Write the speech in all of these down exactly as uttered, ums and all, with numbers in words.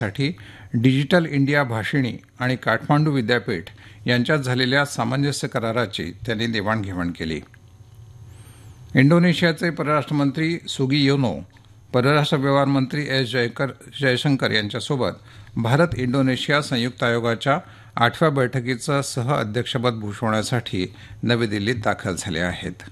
साठी digital India Bhashini आणि काठमांडू विद्यापीठ यांच्यात झालेल्या सामंजस्य कराराची त्यांनी देवाणघेवाण केली. इंडोनेशियाचे परराष्ट्र मंत्री सुगियोनो परराष्ट्र व्यवहार मंत्री एस जयशंकर यांच्यासोबत भारत इंडोनेशिया संयुक्त आयोगाच्या आठव्या बैठकीचं सह अध्यक्षपद भूषवण्यासाठी नवी दिल्लीत दाखल झाले आहेत.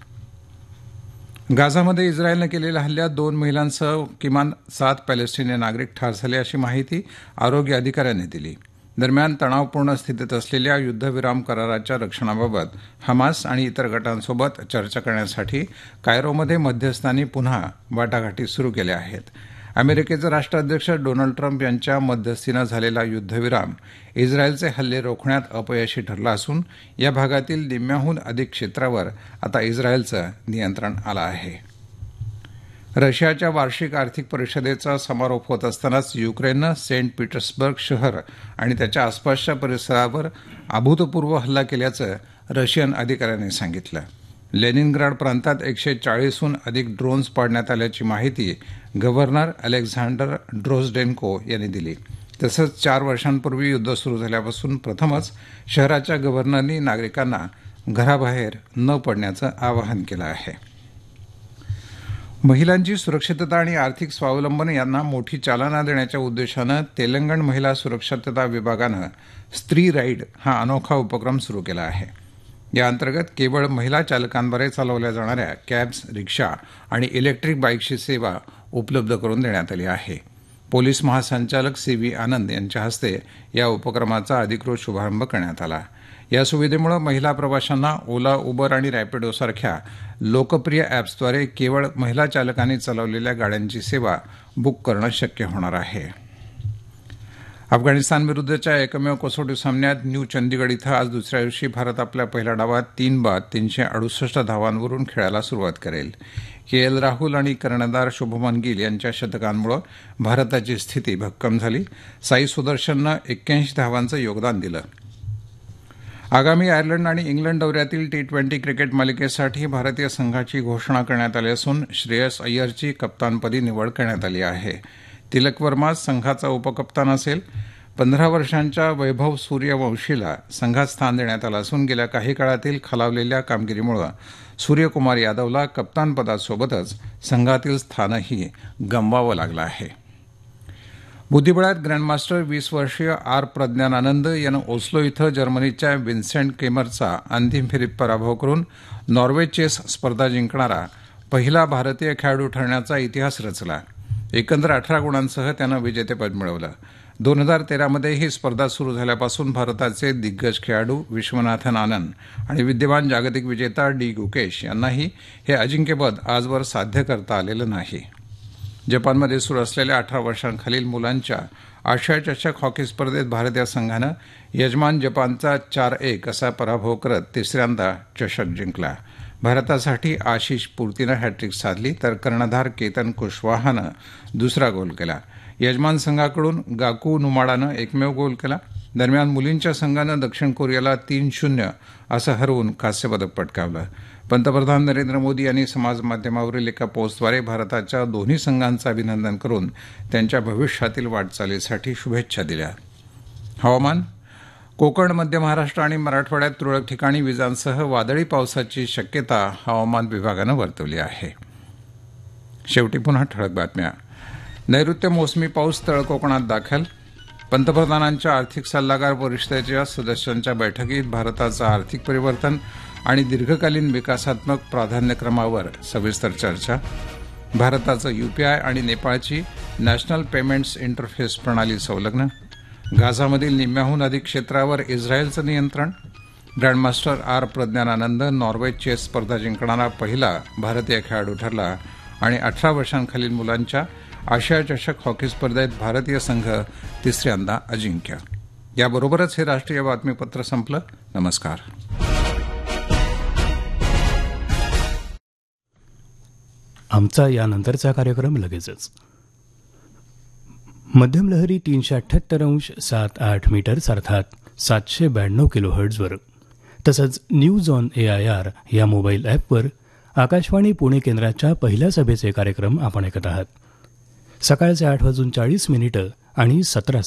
गाझामध्ये इस्रायलनं केलेल्या हल्ल्यात दोन महिलांसह किमान सात पॅलेस्टिनी नागरिक ठार झाले अशी माहिती आरोग्य अधिकाऱ्यांनी दिली. दरम्यान तणावपूर्ण स्थितीत असलेल्या युद्धविराम कराराच्या रक्षणाबाबत हमास आणि इतर गटांसोबत चर्चा करण्यासाठी कायरोमध्ये मध्यस्थांनी पुन्हा वाटाघाटी सुरू केल्या आहेत. अमेरिकेचे राष्ट्राध्यक्ष डोनाल्ड ट्रम्प यांच्या मध्यस्थीनं झालेला युद्धविराम इस्रायलचे हल्ले रोखण्यात अपयशी ठरला असून या भागातील निम्म्याहून अधिक क्षेत्रावर आता इस्रायलचं नियंत्रण आलं आहे. रशियाच्या वार्षिक आर्थिक परिषदेचा समारोप होत असतानाच युक्रेननं सेंट पीटर्सबर्ग शहर आणि त्याच्या आसपासच्या परिसरावर अभूतपूर्व हल्ला केल्याचं रशियन अधिकाऱ्यांनी सांगितलं. लेनिनग्राड प्रांतात एकशे चाळीसहून अधिक ड्रोन्स पाडण्यात आल्याची माहिती गव्हर्नर अलेक्झांडर ड्रोजडेन्को यांनी दिली. तसंच चार वर्षांपूर्वी युद्ध सुरू झाल्यापासून प्रथमच शहराच्या गव्हर्नरनी नागरिकांना घराबाहेर न पडण्याचं आवाहन केलं आहे. महिलांची सुरक्षितता आणि आर्थिक स्वावलंबन यांना मोठी चालना देण्याच्या उद्देशानं तेलंगण महिला सुरक्षितता विभागानं स्त्री राईड हा अनोखा उपक्रम सुरू केला आहे. या अंतर्गत केवळ महिला चालकांद्वारे चालवल्या जाणाऱ्या कॅब्स, रिक्षा आणि इलेक्ट्रिक बाईकची सेवा उपलब्ध करून देण्यात आली आहे. पोलीस महासंचालक सी व्ही आनंद यांच्या हस्ते या उपक्रमाचा अधिकृत शुभारंभ करण्यात आला. या सुविधेमुळे महिला प्रवाशांना ओला, उबर आणि रॅपिडोसारख्या लोकप्रिय ॲप्सद्वारे केवळ महिला चालकांनी चालवलेल्या गाड्यांची सेवा बुक करणं शक्य होणार आहे. अफगाणिस्तानविरुद्धच्या एकमेव कसोटी सामन्यात न्यू चंदीगड इथं आज दुसऱ्या दिवशी भारत आपल्या पहिल्या डावात तीन बाद तीनशे अडुसष्ट धावांवरून खेळायला सुरुवात करेल. के एल राहुल आणि कर्णधार शुभमन गिल यांच्या शतकांमुळे भारताची स्थिती भक्कम झाली. साई सुदर्शननं एक्क्याऐंशी धावांचं योगदान दिलं. आगामी आयर्लंड आणि इंग्लंड दौऱ्यातील टी ट्वेंटी क्रिकेट मालिकेसाठी भारतीय संघाची घोषणा करण्यात आली असून श्रेयस अय्यरची कप्तानपदी निवड करण्यात आली आहे. तिलक वर्मा संघाचा उपकप्तान असेल. पंधरा वर्षांच्या वैभव सूर्यवंशीला संघात स्थान देण्यात आलं असून गेल्या काही काळातील खालावलेल्या कामगिरीमुळे सूर्यकुमार यादवला कप्तानपदासोबतच संघातील स्थानही गमवावं लागलं आहे. बुद्धिबळात ग्रँडमास्टर वीस वर्षीय आर प्रज्ञानानंद यानं ओस्लो इथं जर्मनीच्या विन्सेंट केमरचा अंतिम फेरीत पराभव करून नॉर्वे चेस स्पर्धा जिंकणारा पहिला भारतीय खेळाडू ठरण्याचा इतिहास रचला. एकंदर अठरा गुणांसह त्यानं विजेतेपद मिळवलं. दोन हजार तेरामध्ये ही स्पर्धा सुरू झाल्यापासून भारताचे दिग्गज खेळाडू विश्वनाथन आनंद आणि विद्यमान जागतिक विजेता डी गुकेश यांनाही हे अजिंक्यपद आजवर साध्य करता आलेलं नाही. जपानमध्ये सुरू असलेल्या अठरा वर्षांखालील मुलांच्या आशिया चषक हॉकी स्पर्धेत भारतीय संघानं यजमान जपानचा चार एक असा पराभव करत तिसऱ्यांदा चषक जिंकला. भारतासाठी आशिष पूर्तीनं हॅट्रिक साधली तर कर्णधार केतन कुशवाहानं दुसरा गोल केला. यजमान संघाकडून गाकू नुमाडानं एकमेव गोल केला. दरम्यान मुलींच्या संघानं दक्षिण कोरियाला तीन शून्य असं हरवून कांस्यपदक पटकावलं. पंतप्रधान नरेंद्र मोदी यांनी समाजमाध्यमावरील एका पोस्टद्वारे भारताच्या दोन्ही संघांचं अभिनंदन करून त्यांच्या भविष्यातील वाटचालीसाठी शुभेच्छा दिल्या. हवामान. कोकण, मध्य महाराष्ट्र आणि मराठवाड्यात तुरळक ठिकाणी विजांसह वादळी पावसाची शक्यता हवामान विभागानं वर्तवली आहे. शेवटी पुन्हा ठळक बातम्या. नैऋत्य मोसमी पाऊस तळ कोकणात दाखल. पंतप्रधानांच्या आर्थिक सल्लागार परिषदेच्या सदस्यांच्या बैठकीत भारताचं आर्थिक परिवर्तन आणि दीर्घकालीन विकासात्मक प्राधान्यक्रमावर सविस्तर चर्चा. भारताचं यूपीआय आणि नेपाळची नॅशनल पेमेंट्स इंटरफेस प्रणाली संलग्न. गाझामधील निम्म्याहून अधिक क्षेत्रावर इस्रायलचं नियंत्रण. Grandmaster R Praggnanandhaa Norway chess स्पर्धा जिंकणारा पहिला भारतीय खेळाडू ठरला. आणि अठरा वर्षांखालील मुलांच्या आशिया चषक हॉकी स्पर्धेत भारतीय संघ तिसऱ्यांदा अजिंक्य. याबरोबरच हे राष्ट्रीय बातमीपत्र संपलं. नमस्कार. आमचा यानंतरचा कार्यक्रम लगेचच. मध्यम लहरी तीनशे अठ्ठ्याहत्तर अंश सात आठ मीटर्स अर्थात सातशे ब्याण्णव किलो हर्ट्झवर तसंच news on A I R या मोबाईल ॲपवर आकाशवाणी पुणे केंद्राच्या पहिल्या सभेचे कार्यक्रम आपण ऐकत आहात. सकाळचे आठ वाजून चाळीस मिनिटं आणि सतरा